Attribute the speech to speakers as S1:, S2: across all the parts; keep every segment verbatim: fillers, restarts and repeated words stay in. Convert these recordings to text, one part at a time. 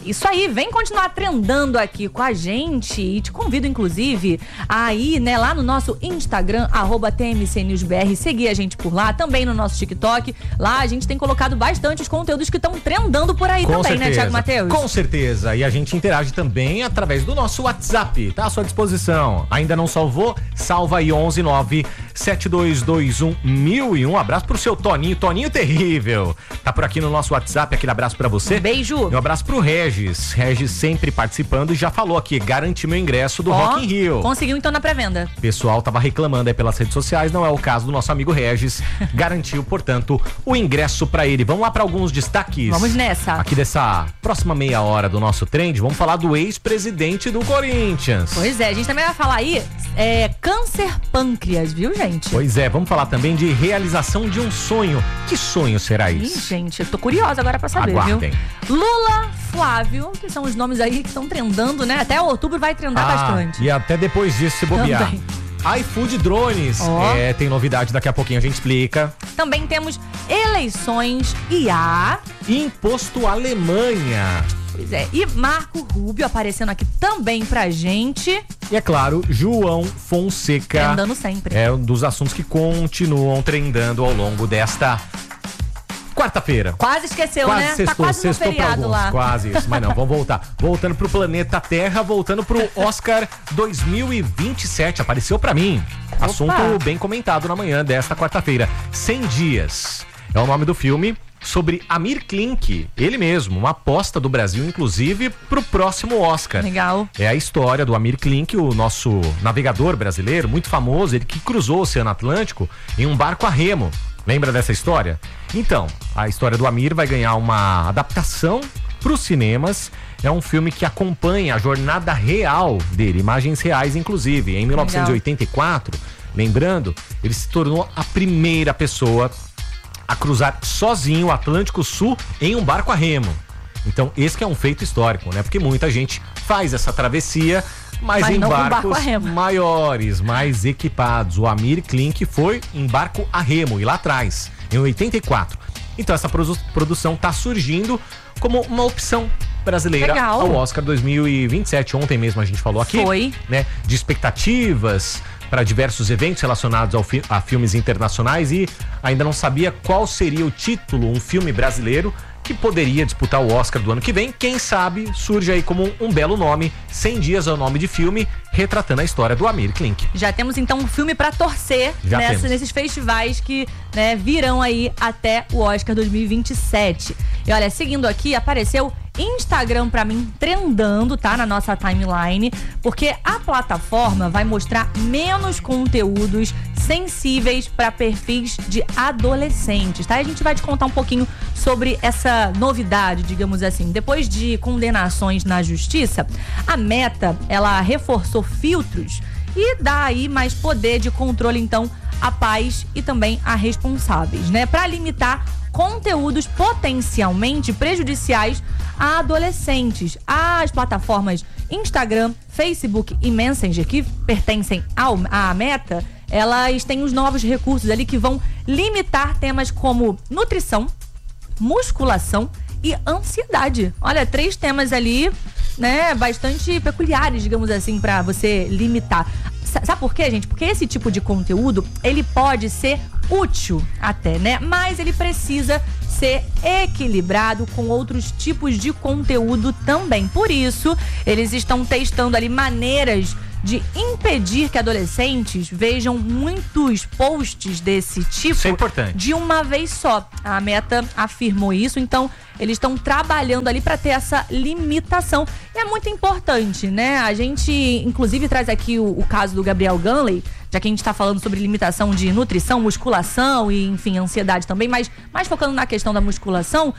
S1: Isso aí, vem continuar trendando aqui com a gente e te convido, inclusive, a ir, né, lá no nosso Instagram, arroba T M C News B R, seguir a gente por lá, também no nosso TikTok. Lá a gente tem colocado bastante os conteúdos que estão trendando por aí
S2: com
S1: também,
S2: certeza,
S1: né, Thiago Matheus?
S2: Com certeza, e a gente interage também através do nosso WhatsApp, tá à sua disposição. Ainda não salvou? Salva aí onze nove sete dois dois um mil e um. Um abraço pro seu Toninho, Toninho terrível. Tá por aqui no nosso WhatsApp, aquele abraço pra você.
S1: Um beijo.
S2: E um abraço pro Regis. Regis sempre participando e já falou aqui, garanti meu ingresso do
S1: Ó,
S2: Rock in Rio.
S1: Conseguiu então na pré-venda.
S2: O pessoal tava reclamando aí pelas redes sociais, não é o caso do nosso amigo Regis. Garantiu, portanto, o ingresso pra ele. Vamos lá pra alguns destaques.
S1: Vamos nessa.
S2: Aqui dessa próxima meia hora do nosso trend, vamos falar do ex-presidente do Corinthians.
S1: Pois é, a gente também vai falar aí é, câncer pâncreas, viu, gente?
S2: Pois é, vamos falar também de realização de um sonho. Que sonho será isso?
S1: Ih, gente, eu tô curiosa agora pra saber,
S2: Aguardem.
S1: viu? Lula, Flávio, que são os nomes aí que estão trendando, né? Até outubro vai trendar
S2: Ah,
S1: bastante.
S2: e até depois disso, se bobear.
S1: Também.
S2: iFood Drones.
S1: Ó.
S2: É, tem novidade, daqui a pouquinho a gente explica.
S1: Também temos eleições e a...
S2: Imposto Alemanha.
S1: Pois é, e Marco Rubio aparecendo aqui também pra gente.
S2: E é claro, João Fonseca.
S1: Trendando sempre.
S2: É um dos assuntos que continuam trendando ao longo desta quarta-feira.
S1: Quase esqueceu,
S2: Quase
S1: né?
S2: sextou,
S1: tá quase no
S2: sextou pra
S1: feriado
S2: alguns,
S1: lá.
S2: quase isso, mas não, vamos voltar. Voltando pro planeta Terra, voltando pro Oscar dois mil e vinte e sete, apareceu pra mim.
S1: Opa.
S2: Assunto bem comentado na manhã desta quarta-feira. cem dias é o nome do filme sobre Amir Klink, ele mesmo, uma aposta do Brasil, inclusive, pro próximo Oscar.
S1: Legal.
S2: É a história do Amir Klink, o nosso navegador brasileiro, muito famoso, ele que cruzou o Oceano Atlântico em um barco a remo. Lembra dessa história? Então, a história do Amir vai ganhar uma adaptação para os cinemas. É um filme que acompanha a jornada real dele, imagens reais, inclusive. Em mil novecentos e oitenta e quatro, lembrando, ele se tornou a primeira pessoa a cruzar sozinho o Atlântico Sul em um barco a remo. Então, esse que é um feito histórico, né? Porque muita gente faz essa travessia, mas,
S1: Mas
S2: em
S1: não com
S2: barcos
S1: barco a remo.
S2: maiores, mais equipados. O Amir Klink foi em barco a remo, e lá atrás, em oitenta e quatro. Então, essa produ- produção está surgindo como uma opção brasileira
S1: Legal.
S2: ao Oscar dois mil e vinte e sete. Ontem mesmo a gente falou aqui,
S1: Foi.
S2: né, de expectativas para diversos eventos relacionados ao fi- a filmes internacionais, e ainda não sabia qual seria o título, um filme brasileiro que poderia disputar o Oscar do ano que vem. Quem sabe surge aí como um, um belo nome. cem dias é o nome de filme, retratando a história do Amir Klink.
S1: Já temos então um filme pra torcer
S2: Já
S1: nessa,
S2: temos.
S1: nesses festivais que, né, virão aí até o Oscar dois mil e vinte e sete. E olha, seguindo aqui, apareceu Instagram pra mim trendando, tá? Na nossa timeline, porque a plataforma vai mostrar menos conteúdos sensíveis para perfis de adolescentes, tá? E a gente vai te contar um pouquinho sobre essa novidade, digamos assim. Depois de condenações na justiça, a Meta, ela reforçou filtros e dá aí mais poder de controle, então, a pais e também a responsáveis, né? Para limitar conteúdos potencialmente prejudiciais a adolescentes. As plataformas Instagram, Facebook e Messenger, que pertencem ao, à Meta, elas têm os novos recursos ali que vão limitar temas como nutrição, musculação e ansiedade. Olha, três temas ali, né, bastante peculiares, digamos assim, para você limitar. Sabe por quê, gente? Porque esse tipo de conteúdo, ele pode ser útil até, né? Mas ele precisa ser equilibrado com outros tipos de conteúdo também. Por isso, eles estão testando ali maneiras de impedir que adolescentes vejam muitos posts desse tipo.
S2: Isso é importante.
S1: De uma vez só. A Meta afirmou isso, então eles estão trabalhando ali para ter essa limitação. E é muito importante, né? A gente, inclusive, traz aqui o, o caso do Gabriel Gunley, já que a gente está falando sobre limitação de nutrição, musculação e, enfim, ansiedade também, mas mais focando na questão da musculação,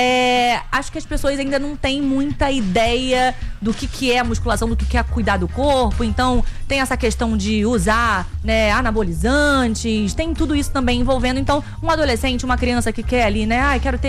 S1: é, acho que as pessoas ainda não têm muita ideia do que, que é a musculação, do que, que é cuidar do corpo. Então, tem essa questão de usar, né, anabolizantes, tem tudo isso também envolvendo. Então, um adolescente, uma criança que quer ali, né, ah, quero ter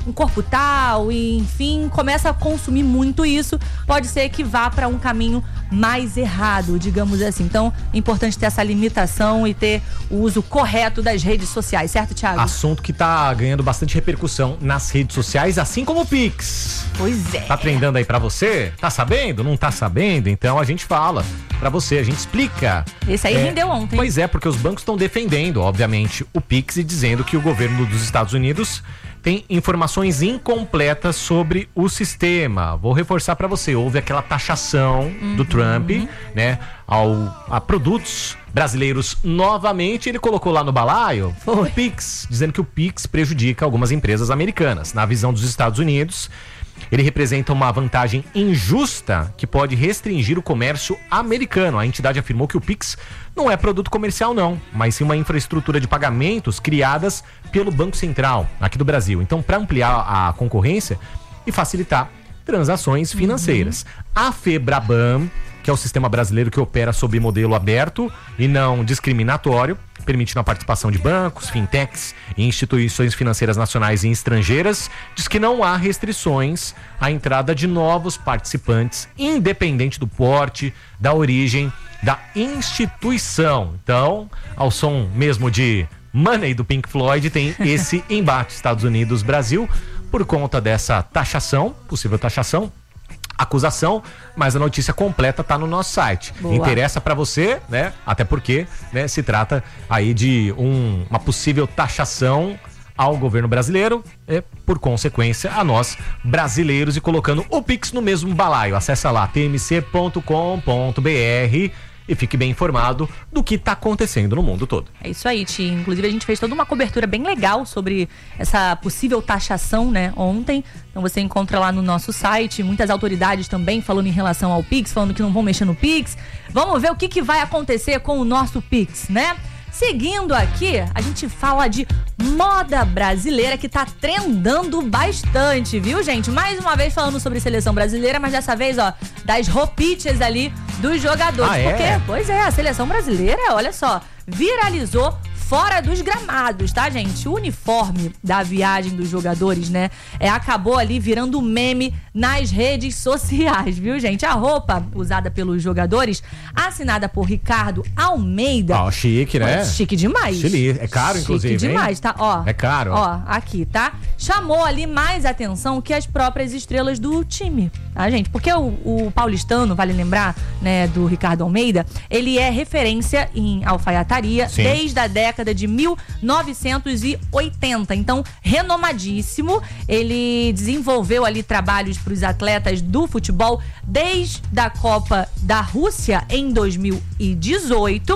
S1: um corpo tal, e enfim, começa a consumir muito isso, pode ser que vá para um caminho mais errado, digamos assim. Então, é importante ter essa limitação e ter o uso correto das redes sociais, certo, Thiago?
S2: Assunto que tá ganhando bastante repercussão nas redes sociais, assim como o Pix.
S1: Pois é.
S2: Tá trendando aí pra você? Tá sabendo? Não tá sabendo? Então a gente fala pra você, a gente explica.
S1: Esse aí
S2: é,
S1: rendeu ontem.
S2: Pois é, porque os bancos estão defendendo, obviamente, o Pix e dizendo que o governo dos Estados Unidos tem informações incompletas sobre o sistema. Vou reforçar pra você, houve aquela taxação uhum. do Trump, né, ao, a produtos brasileiros novamente. Ele colocou lá no balaio Foi. o Pix, dizendo que o Pix prejudica algumas empresas americanas. Na visão dos Estados Unidos, ele representa uma vantagem injusta que pode restringir o comércio americano. A entidade afirmou que o Pix não é produto comercial não, mas sim uma infraestrutura de pagamentos criadas pelo Banco Central aqui do Brasil. Então, para ampliar a concorrência e facilitar transações financeiras. Uhum. A FEBRABAN, que é o sistema brasileiro que opera sob modelo aberto e não discriminatório, permitindo a participação de bancos, fintechs e instituições financeiras nacionais e estrangeiras, diz que não há restrições à entrada de novos participantes, independente do porte, da origem, da instituição. Então, ao som mesmo de Money do Pink Floyd, tem esse embate Estados Unidos-Brasil por conta dessa taxação, possível taxação, acusação, mas a notícia completa tá no nosso site. Boa. Interessa para você, né? Até porque, né, se trata aí de um, uma possível taxação ao governo brasileiro e, por consequência, a nós brasileiros, e colocando o Pix no mesmo balaio. Acessa lá t m c ponto com ponto b r e fique bem informado do que está acontecendo no mundo todo.
S1: É isso aí, Ti. Inclusive, a gente fez toda uma cobertura bem legal sobre essa possível taxação, né, ontem. Então você encontra lá no nosso site, muitas autoridades também falando em relação ao Pix, falando que não vão mexer no Pix. Vamos ver o que, que vai acontecer com o nosso Pix, né? Seguindo aqui, a gente fala de moda brasileira, que tá trendando bastante, viu, gente? Mais uma vez falando sobre seleção brasileira, mas dessa vez, ó, das roupitas ali dos jogadores.
S2: Ah, é?
S1: Porque, pois é, a seleção brasileira, olha só, viralizou fora dos gramados, tá, gente? O uniforme da viagem dos jogadores, né, é, acabou ali virando meme nas redes sociais, viu, gente? A roupa usada pelos jogadores, assinada por Ricardo Almeida.
S2: Ó, chique, né?
S1: Pô, chique demais.
S2: Chique. É caro, inclusive,
S1: Chique demais,
S2: hein?
S1: tá? Ó.
S2: É caro.
S1: Ó, aqui, tá? Chamou ali mais atenção que as próprias estrelas do time, tá, gente? Porque o, o paulistano, vale lembrar, né, do Ricardo Almeida, ele é referência em alfaiataria Sim. desde a década de mil novecentos e oitenta. Então, renomadíssimo. Ele desenvolveu ali trabalhos para os atletas do futebol desde a Copa da Rússia em dois mil e dezoito.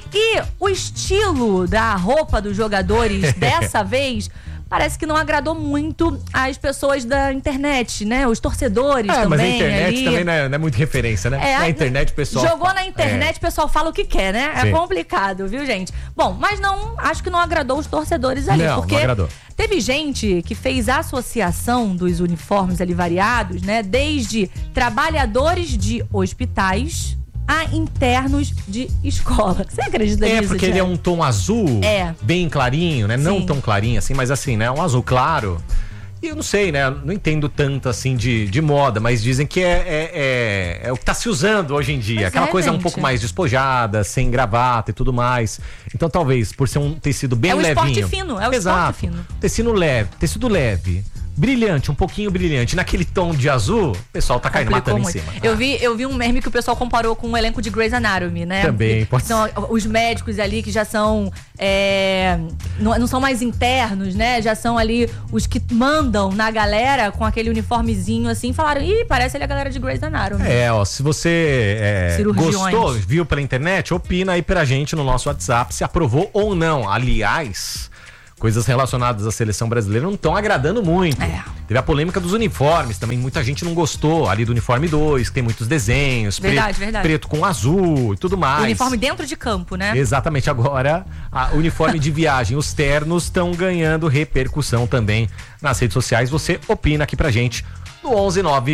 S1: E o estilo da roupa dos jogadores dessa vez parece que não agradou muito as pessoas da internet, né? Os torcedores é, também.
S2: Mas a internet
S1: ali.
S2: também não é, não é muito referência, né?
S1: É,
S2: na internet o pessoal...
S1: Jogou na internet, o é. pessoal fala o que quer, né?
S2: Sim.
S1: É complicado, viu, gente? Bom, mas não, acho que não agradou os torcedores ali.
S2: Não,
S1: porque
S2: não agradou.
S1: Teve gente que fez a associação dos uniformes ali variados, né? Desde trabalhadores de hospitais a internos de escola. Você acredita
S2: é,
S1: nisso?
S2: É, porque
S1: Thiago?
S2: ele é um tom azul, é. bem clarinho, né? Sim. Não tão clarinho assim, mas assim, né? Um azul claro. E eu não sei, né? Não entendo tanto assim de, de moda, mas dizem que é, é, é, é o que tá se usando hoje em dia. Mas Aquela é, coisa gente. um pouco mais despojada, sem gravata e tudo mais. Então talvez, por ser um tecido bem levinho. É o
S1: levinho, esporte fino, é o
S2: Exato.
S1: esporte fino.
S2: Tecido leve, tecido leve. Brilhante, um pouquinho brilhante. Naquele tom de azul, o pessoal tá caindo matando muito. em cima.
S1: Eu, ah. vi, eu vi um meme que o pessoal comparou com o elenco de Grey's Anatomy, né?
S2: Também, pode ser.
S1: São os médicos ali que já são... É, não, não são mais internos, né? Já são ali os que mandam na galera com aquele uniformezinho assim. Falaram, ih, parece ali a galera de Grey's Anatomy.
S2: É, ó, se você é, gostou, viu pela internet, opina aí pra gente no nosso WhatsApp se aprovou ou não. Aliás... Coisas relacionadas à seleção brasileira não estão agradando muito. É. Teve a polêmica dos uniformes também. Muita gente não gostou ali do uniforme dois, que tem muitos desenhos.
S1: Verdade,
S2: preto,
S1: verdade.
S2: Preto com azul e tudo mais.
S1: O uniforme dentro de campo, né?
S2: Exatamente. Agora, o uniforme de viagem, os ternos estão ganhando repercussão também nas redes sociais. Você opina aqui pra gente no onze nove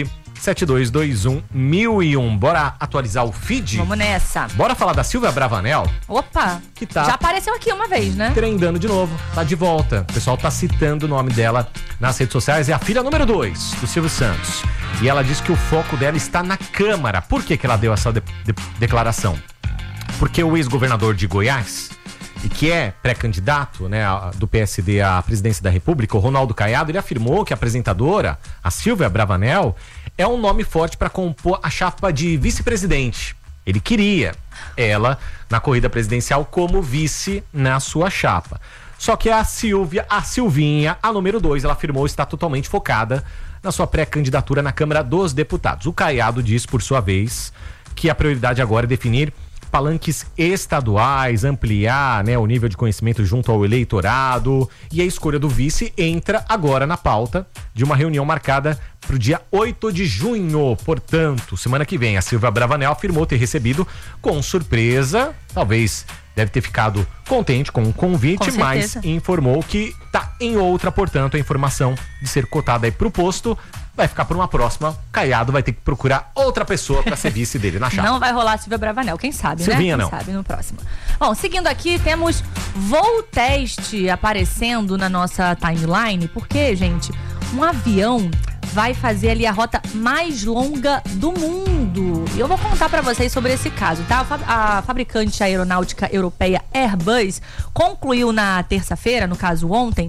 S2: sete dois dois um mil e um. Bora atualizar o feed?
S1: Vamos nessa.
S2: Bora falar da Silvia Bravanel?
S1: Opa,
S2: que tá
S1: já apareceu aqui uma vez, né?
S2: Trendando de novo, tá de volta. O pessoal tá citando o nome dela nas redes sociais. É a filha número dois do Silvio Santos. E ela diz que o foco dela está na Câmara. Por que que ela deu essa de- de- declaração? Porque o ex-governador de Goiás, e que é pré-candidato, né, do P S D à presidência da República, o Ronaldo Caiado, ele afirmou que a apresentadora, a Silvia Bravanel, é um nome forte para compor a chapa de vice-presidente. Ele queria ela na corrida presidencial como vice na sua chapa. Só que a Silvia, a Silvinha, a número dois, ela afirmou estar totalmente focada na sua pré-candidatura na Câmara dos Deputados. O Caiado diz, por sua vez, que a prioridade agora é definir palanques estaduais, ampliar, né, o nível de conhecimento junto ao eleitorado, e a escolha do vice entra agora na pauta de uma reunião marcada para o dia oito de junho. Portanto, semana que vem, a Silvia Bravanel afirmou ter recebido com surpresa, talvez deve ter ficado contente com o convite,
S1: Com
S2: mas
S1: certeza.
S2: informou que tá em outra, portanto, a informação de ser cotada aí pro posto vai ficar por uma próxima. Caiado vai ter que procurar outra pessoa para ser vice dele na chapa.
S1: Não vai rolar Silvia Bravanel, quem sabe,
S2: Silvinha,
S1: né?
S2: não.
S1: Quem sabe no próximo. Bom, seguindo aqui, temos voo teste aparecendo na nossa timeline, porque, gente, um avião vai fazer ali a rota mais longa do mundo. E eu vou contar pra vocês sobre esse caso, tá? A fa- A fabricante aeronáutica europeia Airbus concluiu na terça-feira, no caso ontem,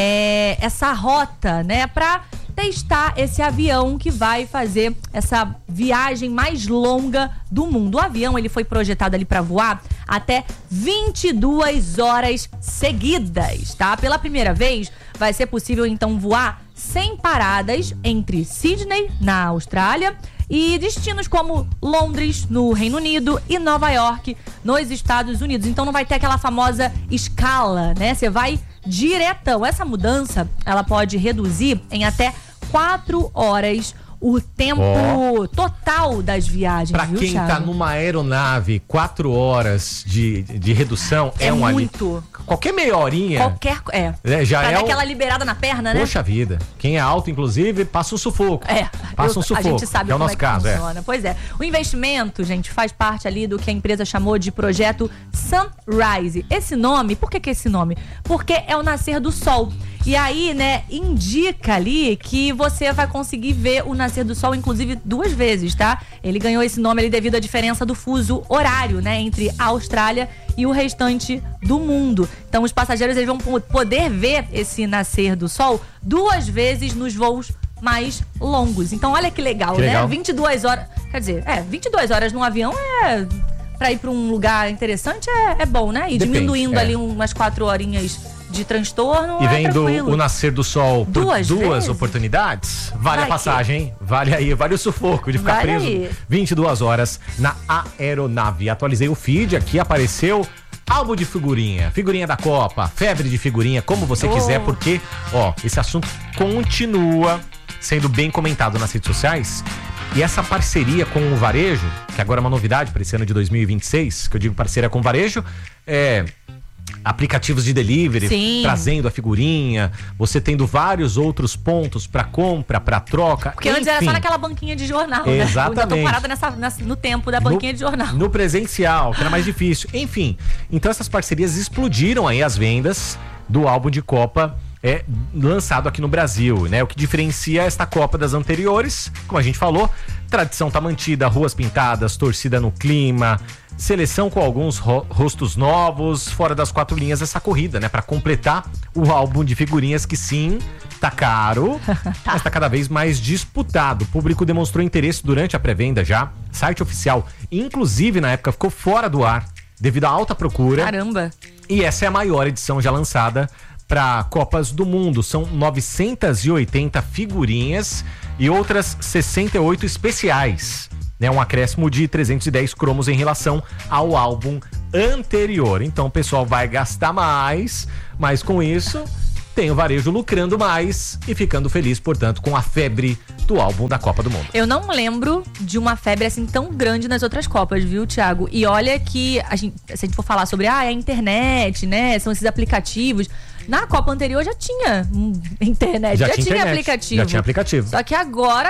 S1: é, essa rota, né, pra testar esse avião que vai fazer essa viagem mais longa do mundo. O avião, ele foi projetado ali para voar até vinte e duas horas seguidas, tá? Pela primeira vez, vai ser possível então voar sem paradas entre Sydney, na Austrália, e destinos como Londres, no Reino Unido, e Nova York, nos Estados Unidos. Então não vai ter aquela famosa escala, né? Você vai diretão. Essa mudança, ela pode reduzir em até quatro horas o tempo
S2: Ó.
S1: total das viagens,
S2: Pra
S1: viu,
S2: quem
S1: Thiago?
S2: tá numa aeronave, quatro horas de, de redução é,
S1: É
S2: um ali.
S1: muito.
S2: Qualquer meia horinha.
S1: Qualquer... É.
S2: É, já
S1: pra
S2: é
S1: dar
S2: um-
S1: aquela liberada na perna, né?
S2: Poxa vida. Quem é alto, inclusive, passa um sufoco.
S1: É,
S2: Passa
S1: eu-
S2: um sufoco.
S1: a gente sabe
S2: que é o
S1: como
S2: nosso
S1: é que
S2: caso, é.
S1: funciona. Pois é. O investimento, gente, faz parte ali do que a empresa chamou de projeto Sunrise. Esse nome, por que que esse nome? Porque é o nascer do sol. E aí, né, indica ali que você vai conseguir ver o nascer do sol, inclusive, duas vezes, tá? Ele ganhou esse nome ali devido à diferença do fuso horário, né, entre a Austrália e o restante do mundo. Então, os passageiros eles vão po- poder ver esse nascer do sol duas vezes nos voos mais longos. Então, olha que legal,
S2: Que
S1: né?
S2: legal.
S1: vinte e duas horas. Quer dizer, é, vinte e duas horas num avião é. Pra ir pra um lugar interessante é, é bom, né? E
S2: Depende,
S1: diminuindo
S2: é.
S1: ali umas quatro horinhas de transtorno.
S2: E
S1: é
S2: vendo
S1: tranquilo.
S2: o nascer do sol por
S1: Duas
S2: duas
S1: vezes?
S2: oportunidades, vale
S1: Vai
S2: a passagem, hein? Vale aí, vale o sufoco de ficar
S1: Vale
S2: preso
S1: aí.
S2: vinte e duas horas na aeronave. Atualizei o feed, aqui apareceu álbum de figurinha, figurinha da Copa, febre de figurinha, como você
S1: Oh.
S2: quiser, porque, ó, esse assunto continua sendo bem comentado nas redes sociais. E essa parceria com o varejo, que agora é uma novidade para esse ano de dois mil e vinte e seis, que eu digo parceria com o varejo, é aplicativos de delivery,
S1: Sim.
S2: trazendo a figurinha, você tendo vários outros pontos para compra, para troca.
S1: Porque antes era
S2: enfim,
S1: só naquela banquinha de jornal, né?
S2: Exatamente.
S1: Eu tô parada nessa, nessa- no tempo da banquinha
S2: no,
S1: de jornal.
S2: No presencial, que era mais difícil. Enfim, então essas parcerias explodiram aí as vendas do álbum de Copa é, lançado aqui no Brasil, né? O que diferencia esta Copa das anteriores, como a gente falou, tradição tá mantida, ruas pintadas, torcida no clima, seleção com alguns ro- rostos novos, fora das quatro linhas essa corrida, né? Pra completar o álbum de figurinhas que sim, tá caro, mas tá cada vez mais disputado. O público demonstrou interesse durante a pré-venda já, site oficial, inclusive na época ficou fora do ar devido à alta procura.
S1: Caramba.
S2: E essa é a maior edição já lançada para Copas do Mundo. São novecentas e oitenta figurinhas e outras sessenta e oito especiais. Né? Um acréscimo de trezentos e dez cromos em relação ao álbum anterior. Então o pessoal vai gastar mais, mas com isso tem o varejo lucrando mais e ficando feliz, portanto, com a febre do álbum da Copa do Mundo.
S1: Eu não lembro de uma febre assim tão grande nas outras Copas, viu, Thiago? E olha que, a gente, se a gente for falar sobre ah, a internet, né? São esses aplicativos. Na Copa anterior já tinha hum, internet, já,
S2: Já tinha
S1: tinha
S2: internet,
S1: aplicativo.
S2: já tinha aplicativo.
S1: Só que agora tá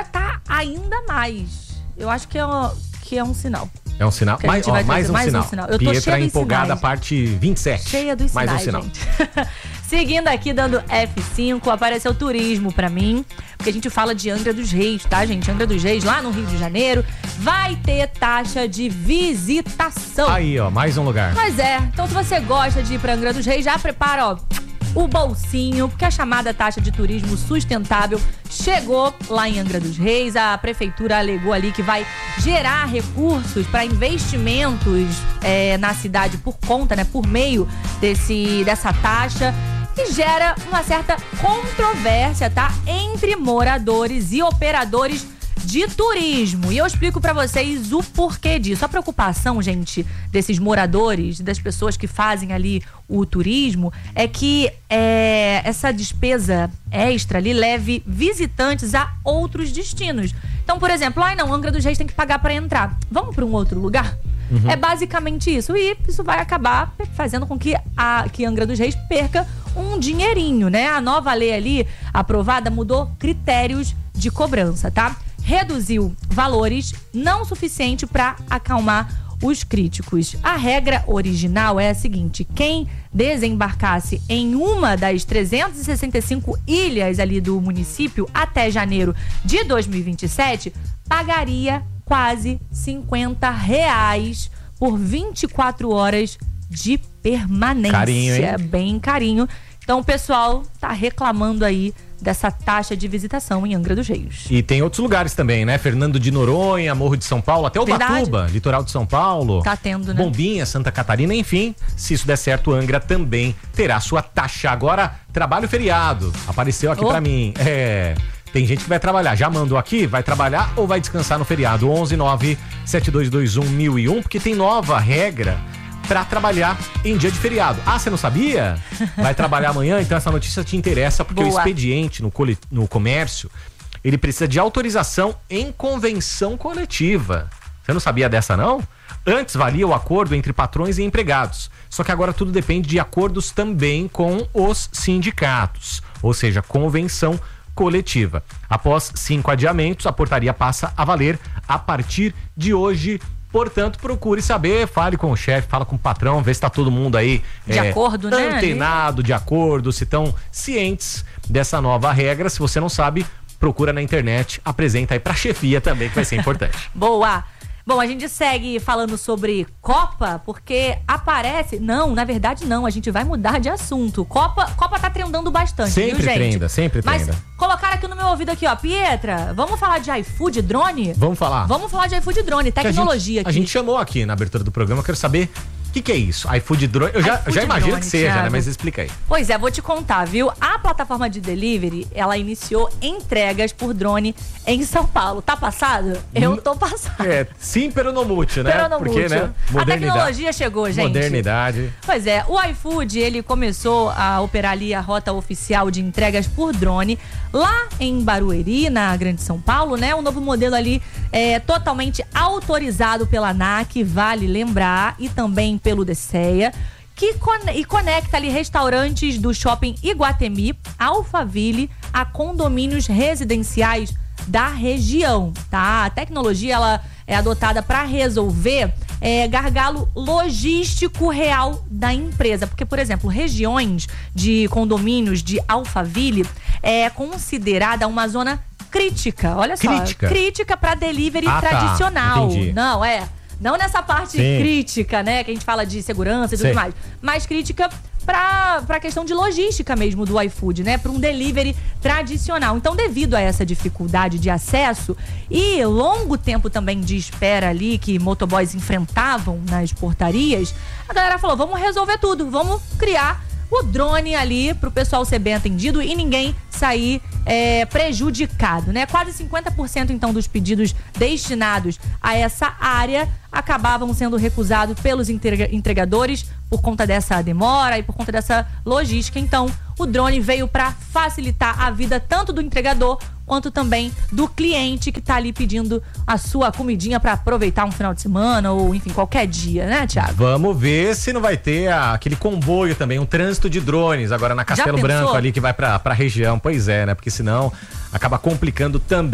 S1: ainda mais. Eu acho que é, um, que é um sinal.
S2: É um sinal? Mais, ó, mais, um, mais sinal. um sinal. Eu tô
S1: Pietra
S2: cheia empolgada, sinais. Parte vinte e sete.
S1: Cheia dos
S2: mais
S1: sinais,
S2: um sinal.
S1: gente. Seguindo aqui, dando F cinco, apareceu turismo pra mim, porque a gente fala de Angra dos Reis, tá, gente? Angra dos Reis, lá no Rio de Janeiro, vai ter taxa de visitação.
S2: Aí, ó, mais um lugar.
S1: Mas é, então se você gosta de ir pra Angra dos Reis, já prepara, ó, o bolsinho, porque a chamada taxa de turismo sustentável chegou lá em Angra dos Reis. A prefeitura alegou ali que vai gerar recursos para investimentos é, na cidade por conta, né, por meio desse, dessa taxa, e gera uma certa controvérsia, tá, entre moradores e operadores de turismo. E eu explico pra vocês o porquê disso. A preocupação, gente, desses moradores, das pessoas que fazem ali o turismo, é que é, essa despesa extra ali leve visitantes a outros destinos. Então, por exemplo, ai não, Angra dos Reis tem que pagar pra entrar. Vamos pra um outro lugar? Uhum. É basicamente isso. E isso vai acabar fazendo com que, a, que Angra dos Reis perca um dinheirinho, né? A nova lei ali, aprovada, mudou critérios de cobrança, tá? Reduziu valores não suficiente para acalmar os críticos. A regra original é a seguinte: quem desembarcasse em uma das trezentas e sessenta e cinco ilhas ali do município até janeiro de dois mil e vinte e sete pagaria quase cinquenta reais por vinte e quatro horas de permanência.
S2: Carinho, hein?
S1: Bem carinho. Então o pessoal tá reclamando aí dessa taxa de visitação em Angra dos Reis.
S2: E tem outros lugares também, né? Fernando de Noronha, Morro de São Paulo, até Ubatuba, litoral de São Paulo.
S1: Tá tendo, né?
S2: Bombinha, Santa Catarina, enfim. Se isso der certo, Angra também terá sua taxa. Agora, trabalho feriado. Apareceu aqui oh. pra mim. É... Tem gente que vai trabalhar. Já mandou aqui? Vai trabalhar ou vai descansar no feriado? onze nove sete dois dois um mil e um, porque tem nova regra pra trabalhar em dia de feriado. Ah, você não sabia? Vai trabalhar amanhã? Então essa notícia te interessa, porque Boa. o expediente no, cole... no comércio, ele precisa de autorização em convenção coletiva. Você não sabia dessa, não? Antes valia o acordo entre patrões e empregados. Só que agora tudo depende de acordos também com os sindicatos. Ou seja, convenção coletiva. Após cinco adiamentos, a portaria passa a valer a partir de hoje. Portanto, procure saber, fale com o chefe, fala com o patrão, vê se tá todo mundo aí
S1: de é, acordo, né?
S2: Antenado, de acordo, se estão cientes dessa nova regra. Se você não sabe, procura na internet, apresenta aí pra chefia também, que vai ser importante.
S1: Boa! Bom, a gente segue falando sobre Copa, porque aparece... Não, na verdade não, a gente vai mudar de assunto. Copa, Copa tá trendando bastante,
S2: sempre
S1: viu, gente?
S2: Trenda, sempre
S1: Mas
S2: trenda.
S1: Colocaram aqui no meu ouvido aqui, ó, Pietra, vamos falar de iFood Drone?
S2: Vamos falar.
S1: Vamos falar de iFood Drone, tecnologia
S2: a gente,
S1: aqui.
S2: A gente chamou aqui na abertura do programa, eu quero saber... O que, que é isso? iFood Drone? Eu já, já imagino drone, que seja, Thiago. né? Mas explica aí.
S1: Pois é, vou te contar, viu? A plataforma de delivery, ela iniciou entregas por drone em São Paulo. Tá passado? Eu tô passado.
S2: É, sim, pero no mútil, né?
S1: Pero no
S2: Porque,
S1: mútil.
S2: né?
S1: A tecnologia chegou, gente.
S2: Modernidade.
S1: Pois é, o iFood, ele começou a operar ali a rota oficial de entregas por drone lá em Barueri, na Grande São Paulo, né? Um novo modelo ali é totalmente autorizado pela ANAC, vale lembrar, e também pelo DECEA, que con- e conecta ali restaurantes do shopping Iguatemi, Alphaville, a condomínios residenciais da região, tá? A tecnologia, ela é adotada para resolver é, gargalo logístico real da empresa. Porque, por exemplo, regiões de condomínios de Alphaville é considerada uma zona crítica. Olha só,
S2: crítica,
S1: crítica para delivery
S2: ah,
S1: tradicional.
S2: Tá.
S1: Não, é... Não nessa parte Sim. crítica, né? Que a gente fala de segurança e tudo Sim. mais. Mas crítica pra, pra questão de logística mesmo do iFood, né? Pra um delivery tradicional. Então, devido a essa dificuldade de acesso e longo tempo também de espera ali que motoboys enfrentavam nas portarias, a galera falou, vamos resolver tudo. Vamos criar o drone ali pro pessoal ser bem atendido e ninguém sair é, prejudicado, né? Quase cinquenta por cento, então, dos pedidos destinados a essa área acabavam sendo recusados pelos entregadores por conta dessa demora e por conta dessa logística. Então, o drone veio para facilitar a vida tanto do entregador quanto também do cliente que tá ali pedindo a sua comidinha para aproveitar um final de semana ou, enfim, qualquer dia, né, Thiago?
S2: Vamos ver se não vai ter a, aquele comboio também, um trânsito de drones agora na Castelo Branco ali que vai pra, pra região. Pois é, né? Porque senão acaba complicando também.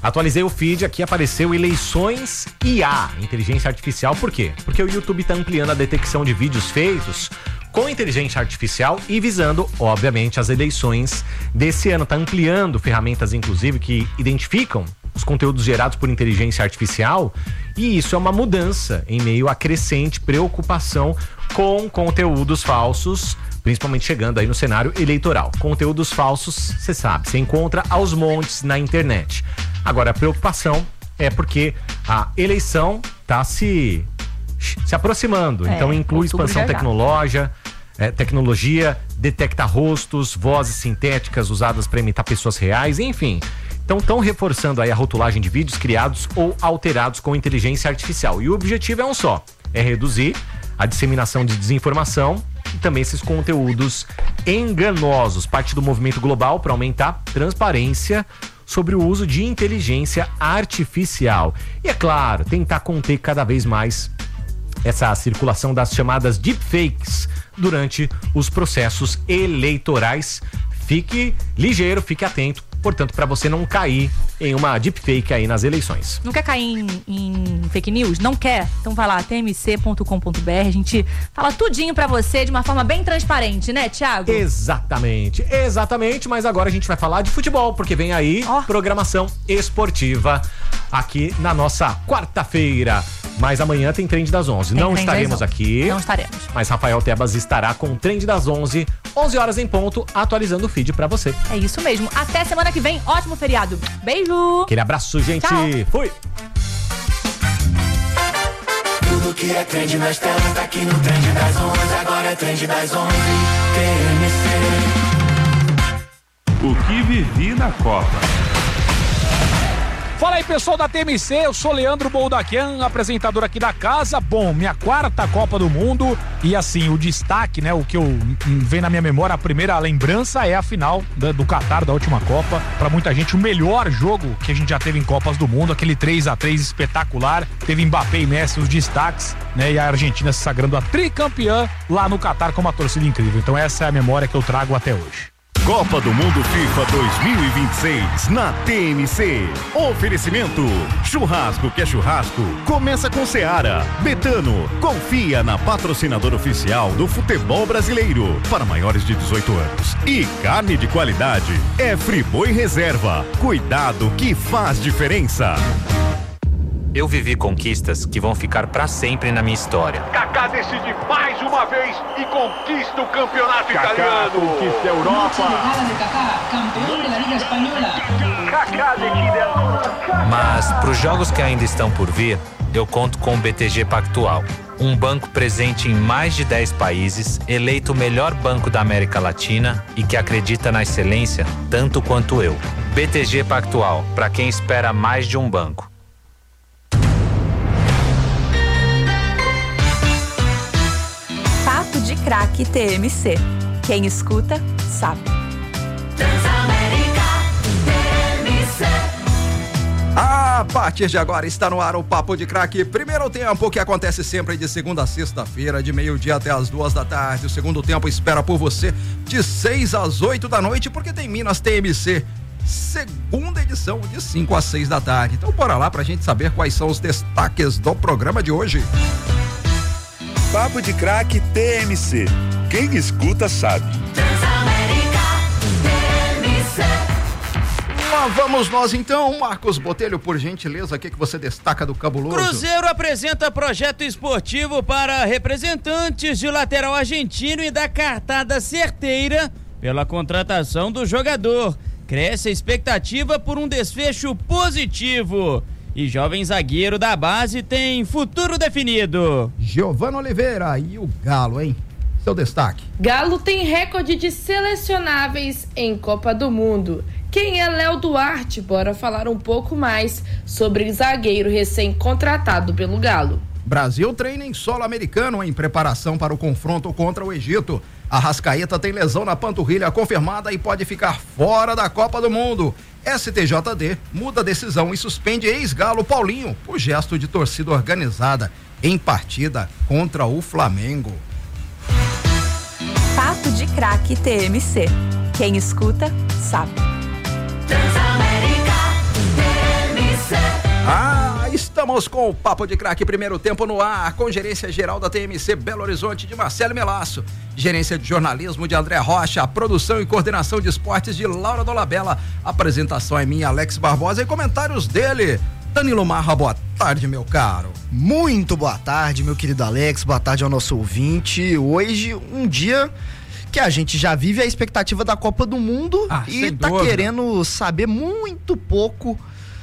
S2: Atualizei o feed, aqui apareceu eleições I A, inteligência artificial. Por quê? Porque o YouTube está ampliando a detecção de vídeos feitos com inteligência artificial e visando, obviamente, as eleições desse ano. Está ampliando ferramentas, inclusive, que identificam os conteúdos gerados por inteligência artificial, e isso é uma mudança em meio à crescente preocupação com conteúdos falsos, principalmente chegando aí no cenário eleitoral. Conteúdos falsos, você sabe, você encontra aos montes na internet. Agora, a preocupação é porque a eleição está se, se aproximando, é, então inclui expansão tecnológica, é, tecnologia, detecta rostos, vozes sintéticas usadas para imitar pessoas reais, enfim. Então estão reforçando aí a rotulagem de vídeos criados ou alterados com inteligência artificial. E o objetivo é um só, é reduzir a disseminação de desinformação e também esses conteúdos enganosos. Parte do movimento global para aumentar transparência sobre o uso de inteligência artificial. E é claro, tentar conter cada vez mais essa circulação das chamadas deepfakes durante os processos eleitorais. Fique ligeiro, fique atento, portanto, para você não cair em uma deepfake aí nas eleições.
S1: Não quer cair em, em fake news? Não quer? Então vai lá, t m c ponto com ponto b r, a gente fala tudinho pra você de uma forma bem transparente, né, Thiago?
S2: Exatamente, exatamente, mas agora a gente vai falar de futebol, porque vem aí oh. programação esportiva aqui na nossa quarta-feira. Mas amanhã tem Trend das onze. Tem não estaremos aqui.
S1: Não estaremos.
S2: Mas Rafael Tebas estará com o Trend das onze, onze horas em ponto, atualizando o feed pra você.
S1: É isso mesmo. Até semana que vem. Ótimo feriado. Beijo.
S2: Aquele abraço, gente. Tchau. Fui.
S3: Tudo que é trend nas telas tá aqui no Trend das onze. Agora é Trend das onze. T M C.
S4: O que vivi na Copa. Fala aí, pessoal da T M C, eu sou Leandro Boldaquian, apresentador aqui da casa. Bom, minha quarta Copa do Mundo e assim, o destaque, né, o que eu vem na minha memória, a primeira lembrança é a final da, do Catar, da última Copa. Pra muita gente, o melhor jogo que a gente já teve em Copas do Mundo, aquele três a três espetacular. Teve Mbappé e Messi, os destaques, né, e a Argentina se sagrando a tricampeã lá no Catar com uma torcida incrível. Então essa é a memória que eu trago até hoje.
S5: Copa do Mundo FIFA dois mil e vinte e seis na T M C. Oferecimento: churrasco que é churrasco, começa com Seara. Betano, confia na patrocinadora oficial do futebol brasileiro para maiores de dezoito anos. E carne de qualidade é Friboi Reserva. Cuidado que faz diferença.
S6: Eu vivi conquistas que vão ficar pra sempre na minha história.
S7: Kaká decide mais uma vez e conquista o campeonato
S4: Kaká
S7: italiano.
S4: Conquista a Europa.
S6: Mas pros jogos que ainda estão por vir, eu conto com o B T G Pactual. Um banco presente em mais de dez países, eleito o melhor banco da América Latina e que acredita na excelência tanto quanto eu. B T G Pactual, pra quem espera mais de um banco.
S8: Papo de Craque T M C. Quem escuta, sabe.
S3: Transamérica T M C.
S9: A partir de agora está no ar o Papo de Craque. Primeiro tempo, que acontece sempre de segunda a sexta-feira, de meio-dia até as duas da tarde. O segundo tempo espera por você de seis às oito da noite, porque tem Minas T M C. Segunda edição, de cinco às seis da tarde. Então bora lá pra gente saber quais são os destaques do programa de hoje.
S5: Papo de Craque T M C. Quem escuta sabe.
S3: Transamérica T M C.
S9: Lá vamos nós então, Marcos Botelho, por gentileza, o que, que você destaca do cabuloso?
S10: Cruzeiro apresenta projeto esportivo para representantes de lateral argentino e dá cartada certeira pela contratação do jogador. Cresce a expectativa por um desfecho positivo. E jovem zagueiro da base tem futuro definido.
S9: Giovana Oliveira e o Galo, hein? Seu destaque.
S11: Galo tem recorde de selecionáveis em Copa do Mundo. Quem é Léo Duarte? Bora falar um pouco mais sobre zagueiro recém-contratado pelo Galo.
S9: Brasil treina em solo americano em preparação para o confronto contra o Egito. Arrascaeta tem lesão na panturrilha confirmada e pode ficar fora da Copa do Mundo. S T J D muda a decisão e suspende ex-Galo Paulinho por gesto de torcida organizada em partida contra o Flamengo.
S8: Papo de Craque T M C. Quem escuta, sabe.
S3: Transamérica T M
S9: Estamos com o Papo de Craque, primeiro tempo no ar, com gerência geral da T M C Belo Horizonte de Marcelo Melasso, gerência de jornalismo de André Rocha, produção e coordenação de esportes de Laura Dolabella, apresentação é minha, Alex Barbosa, e comentários dele, Danilo Marra. Boa tarde, meu caro.
S12: Muito boa tarde, meu querido Alex, boa tarde ao nosso ouvinte. Hoje, um dia que a gente já vive a expectativa da Copa do Mundo ah, e tá dúvida. querendo saber muito pouco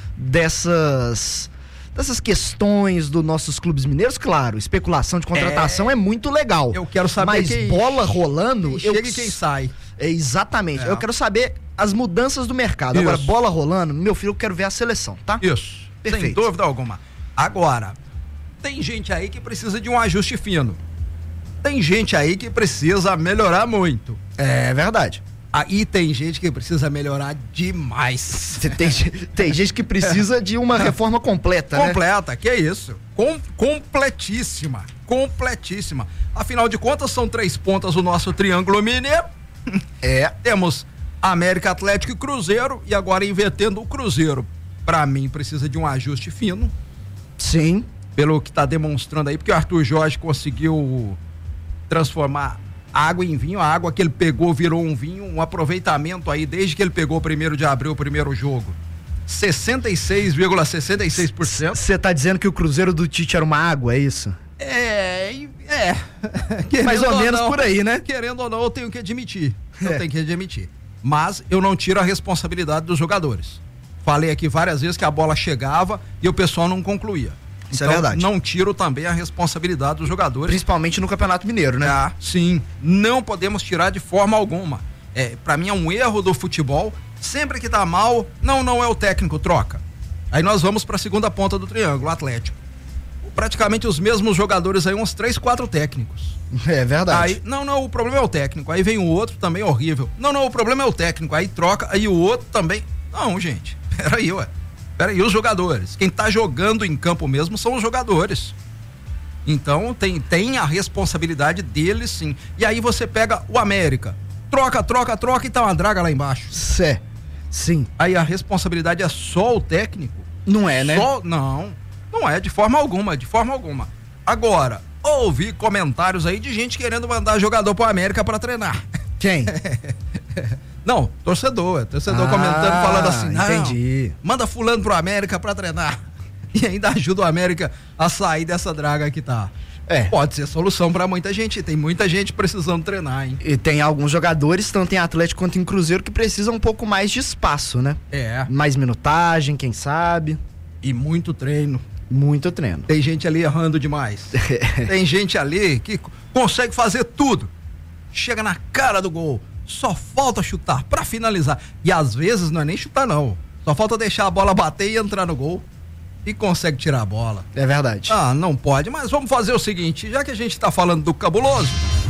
S12: dessas dessas questões dos nossos clubes mineiros. Claro, especulação de contratação é, é muito legal.
S9: Eu quero saber
S12: mas
S9: quem,
S12: bola rolando,
S9: quem
S12: eu
S9: chega e quem sai.
S12: É, exatamente.
S9: É.
S12: Eu quero saber as mudanças do mercado. Isso. Agora, bola rolando, meu filho, eu quero ver a seleção, tá?
S9: Isso.
S12: Perfeito.
S9: Sem dúvida alguma. Agora, tem gente aí que precisa de um ajuste fino. Tem gente aí que precisa melhorar muito.
S12: É verdade.
S9: Aí tem gente que precisa melhorar demais.
S12: Tem, tem gente que precisa de uma reforma completa, né?
S9: Completa, que é isso. Com, completíssima. Completíssima. Afinal de contas, são três pontas o nosso triângulo mineiro.
S12: É.
S9: Temos América, Atlético e Cruzeiro. E agora invertendo o Cruzeiro. Pra mim, precisa de um ajuste fino.
S12: Sim.
S9: Pelo que tá demonstrando aí, porque o Arthur Jorge conseguiu transformar água em vinho, a água que ele pegou virou um vinho, um aproveitamento aí desde que ele pegou primeiro de abril o primeiro jogo, sessenta e seis vírgula sessenta e seis por cento.
S12: Você tá dizendo que o Cruzeiro do Tite era uma água, é isso?
S9: É, é.
S12: Mais ou, ou menos
S9: não,
S12: por aí, né?
S9: Querendo ou não, eu tenho que admitir, eu é. tenho que admitir, mas eu não tiro a responsabilidade dos jogadores. Falei aqui várias vezes que a bola chegava e o pessoal não concluía.
S12: Isso
S9: então,
S12: é verdade.
S9: Não tiro também a responsabilidade dos jogadores.
S12: Principalmente no Campeonato Mineiro, né?
S9: Ah, sim. Não podemos tirar de forma alguma. É, pra mim é um erro do futebol. Sempre que tá mal, não, não é o técnico, troca. Aí nós vamos pra segunda ponta do triângulo, o Atlético. Praticamente os mesmos jogadores aí, uns três, quatro técnicos.
S12: É verdade.
S9: Aí, não, não, o problema é o técnico. Aí vem o outro também horrível. Não, não, o problema é o técnico. Aí troca, aí o outro também. Não, gente, peraí, ué. Peraí, os jogadores. Quem tá jogando em campo mesmo são os jogadores. Então tem, tem a responsabilidade deles, sim. E aí você pega o América. Troca, troca, troca e tá uma draga lá embaixo.
S12: Cé, sim.
S9: Aí a responsabilidade é só o técnico?
S12: Não é, né?
S9: Só, não, não é de forma alguma, de forma alguma. Agora, ouvi comentários aí de gente querendo mandar jogador pro América pra treinar.
S12: Quem?
S9: Não, torcedor, torcedor ah, comentando, falando assim, não,
S12: entendi.
S9: Manda fulano pro América pra treinar. E ainda ajuda o América a sair dessa draga que tá.
S12: É.
S9: Pode ser solução pra muita gente, tem muita gente precisando treinar, hein?
S12: E tem alguns jogadores, tanto em Atlético quanto em Cruzeiro, que precisam um pouco mais de espaço, né?
S9: É.
S12: Mais minutagem, quem sabe.
S9: E muito treino.
S12: Muito treino.
S9: Tem gente ali errando demais. Tem gente ali que consegue fazer tudo. Chega na cara do gol. Só falta chutar pra finalizar. E às vezes não é nem chutar, não. Só falta deixar a bola bater e entrar no gol. E consegue tirar a bola.
S12: É verdade.
S9: Ah, não pode. Mas vamos fazer o seguinte, já que a gente tá falando do cabuloso,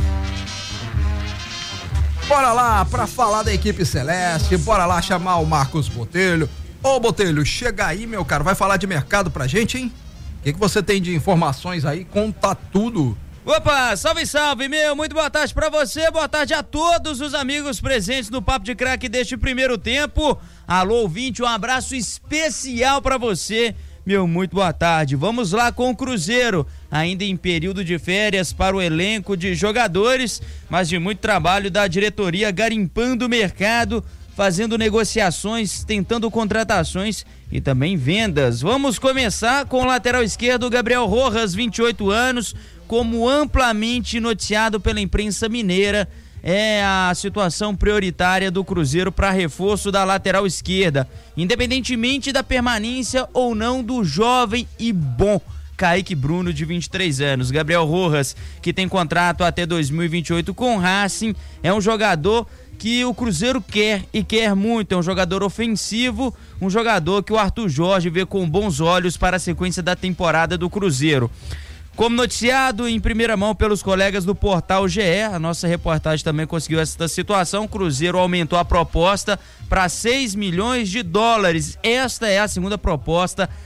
S9: bora lá pra falar da equipe celeste. Bora lá chamar o Marcos Botelho. Ô Botelho, chega aí, meu cara. Vai falar de mercado pra gente, hein? O que, que você tem de informações aí? Conta tudo.
S10: Opa, salve, salve, meu, muito boa tarde pra você, boa tarde a todos os amigos presentes no Papo de Craque deste primeiro tempo. Alô, ouvinte, um abraço especial pra você, meu, muito boa tarde. Vamos lá com o Cruzeiro, ainda em período de férias para o elenco de jogadores, mas de muito trabalho da diretoria garimpando o mercado, fazendo negociações, tentando contratações e também vendas. Vamos começar com o lateral esquerdo Gabriel Rojas, vinte e oito anos, como amplamente noticiado pela imprensa mineira, é a situação prioritária do Cruzeiro para reforço da lateral esquerda, independentemente da permanência ou não do jovem e bom Kaique Bruno, de vinte e três anos. Gabriel Rojas, que tem contrato até dois mil e vinte e oito com o Racing, é um jogador que o Cruzeiro quer e quer muito, é um jogador ofensivo, um jogador que o Arthur Jorge vê com bons olhos para a sequência da temporada do Cruzeiro. Como noticiado em primeira mão pelos colegas do portal G E, a nossa reportagem também conseguiu essa situação, o Cruzeiro aumentou a proposta para seis milhões de dólares. Esta é a segunda proposta